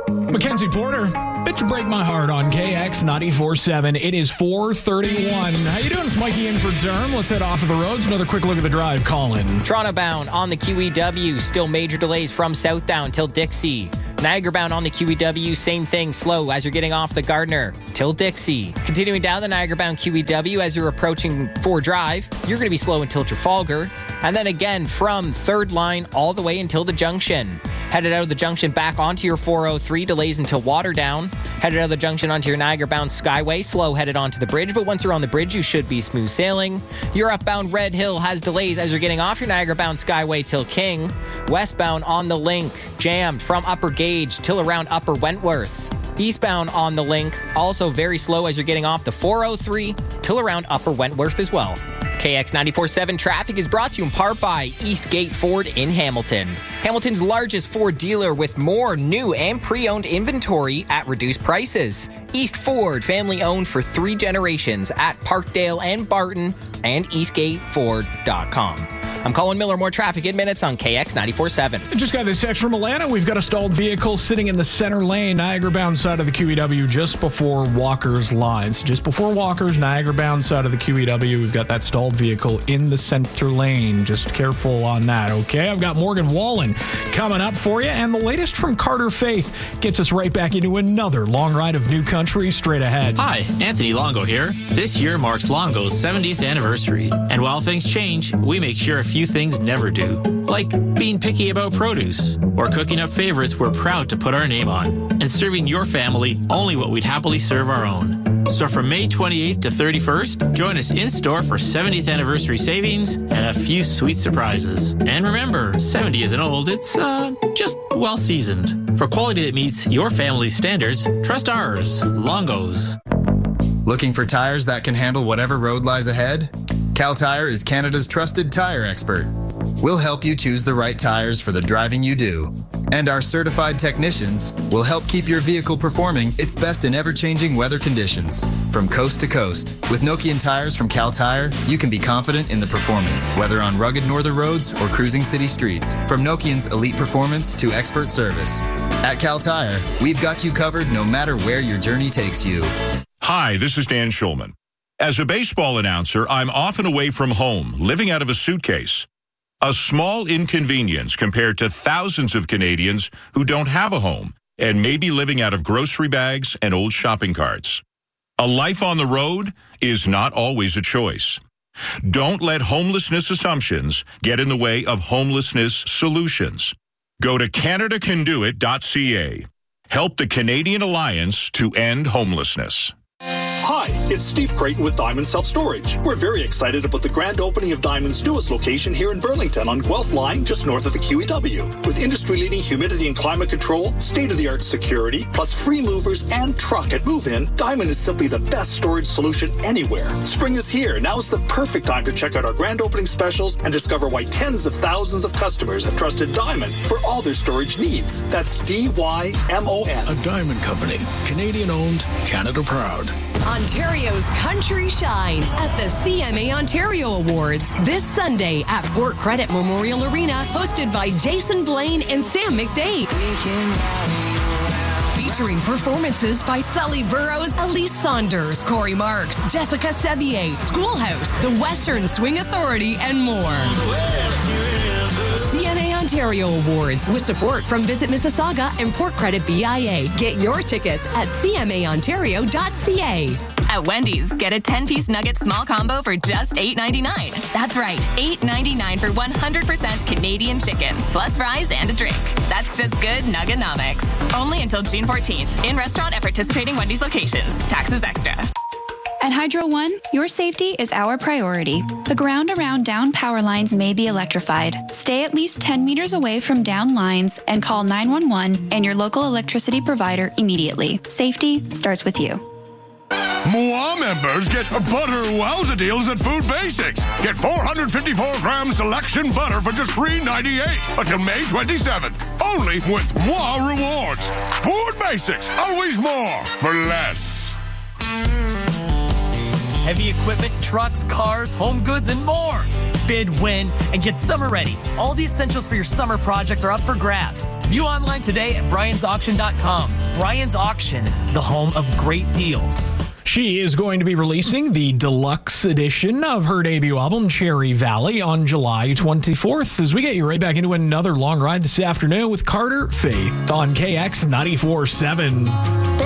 Mackenzie Porter, Bitch Break My Heart on KX 94.7. It is 4:31. How you doing? It's Mikey in for Derm. Let's head off of the roads. Another quick look at the drive. Colin. Toronto bound on the QEW. Still major delays from southbound till Dixie. Niagara bound on the QEW. Same thing. Slow as you're getting off the Gardner till Dixie. Continuing down the Niagara bound QEW as you're approaching Ford Drive. You're going to be slow until Trafalgar. And then again from third line all the way until the junction. Headed out of the junction back onto your 403. Delays until Waterdown. Headed out of the junction onto your Niagara-bound Skyway. Slow headed onto the bridge, but once you're on the bridge, you should be smooth sailing. Your upbound Red Hill has delays as you're getting off your Niagara-bound Skyway till King. Westbound on the Link, jammed from Upper Gauge till around Upper Wentworth. Eastbound on the Link, also very slow as you're getting off the 403 till around Upper Wentworth as well. KX 94.7 traffic is brought to you in part by Eastgate Ford in Hamilton. Hamilton's largest Ford dealer with more new and pre-owned inventory at reduced prices. East Ford, family owned for 3 generations at Parkdale and Barton and EastgateFord.com. I'm Colin Miller. More traffic in minutes on KX 94.7. Just got this text from Alana. We've got a stalled vehicle sitting in the center lane, Niagara-bound side of the QEW, just before Walker's lines. Just before Walker's, Niagara-bound side of the QEW, we've got that stalled vehicle in the center lane. Just careful on that, okay? I've got Morgan Wallen coming up for you, and the latest from Carter Faith gets us right back into another long ride of new country straight ahead. Hi, Anthony Longo here. This year marks Longo's 70th anniversary, and while things change, we make sure a few things never do, like being picky about produce or cooking up favorites we're proud to put our name on, and serving your family only what we'd happily serve our own. So from May 28th to 31st, join us in-store for 70th anniversary savings and a few sweet surprises. And remember, 70 isn't old, it's just well-seasoned. For quality that meets your family's standards, trust ours, Longo's. Looking for tires that can handle whatever road lies ahead? Cal Tire is Canada's trusted tire expert. We'll help you choose the right tires for the driving you do. And our certified technicians will help keep your vehicle performing its best in ever-changing weather conditions. From coast to coast, with Nokian tires from Cal Tire, you can be confident in the performance, whether on rugged northern roads or cruising city streets. From Nokian's elite performance to expert service. At Cal Tire, we've got you covered no matter where your journey takes you. Hi, this is Dan Schulman. As a baseball announcer, I'm often away from home, living out of a suitcase. A small inconvenience compared to thousands of Canadians who don't have a home and may be living out of grocery bags and old shopping carts. A life on the road is not always a choice. Don't let homelessness assumptions get in the way of homelessness solutions. Go to CanadaCanDoIt.ca. Help the Canadian Alliance to End Homelessness. Hi, it's Steve Creighton with Diamond Self-Storage. We're very excited about the grand opening of Diamond's newest location here in Burlington on Guelph Line, just north of the QEW. With industry-leading humidity and climate control, state-of-the-art security, plus free movers and truck at move-in, Diamond is simply the best storage solution anywhere. Spring is here. Now is the perfect time to check out our grand opening specials and discover why tens of thousands of customers have trusted Diamond for all their storage needs. That's DYMON. A Diamond Company. Canadian-owned, Canada-proud. Ontario's country shines at the CMA Ontario Awards this Sunday at Port Credit Memorial Arena, hosted by Jason Blaine and Sam McDade. Featuring performances by Sully Burrows, Elise Saunders, Corey Marks, Jessica Sevier, Schoolhouse, the Western Swing Authority, and more. CMA Ontario Awards with support from Visit Mississauga and Port Credit BIA. Get your tickets at cmaontario.ca. At Wendy's, get a 10-piece nugget small combo for just $8.99. That's right, $8.99 for 100% Canadian chicken, plus fries and a drink. That's just good Nuggenomics. Only until June 14th. In restaurant at participating Wendy's locations. Taxes extra. At Hydro One, your safety is our priority. The ground around down power lines may be electrified. Stay at least 10 meters away from down lines and call 911 and your local electricity provider immediately. Safety starts with you. Moi members get butter wowza deals at Food Basics. Get 454 gram selection butter for just $3.98 until May 27th. Only with Moi Rewards. Food Basics, always more for less. heavy equipment, trucks, cars, home goods, and more. Bid, win, and get summer ready. All the essentials for your summer projects are up for grabs. View online today at bryans.auction.com. Bryans Auction, the home of great deals. She is going to be releasing the deluxe edition of her debut album, Cherry Valley, on July 24th. As we get you right back into another long ride this afternoon with Carter Faith on KX 94.7.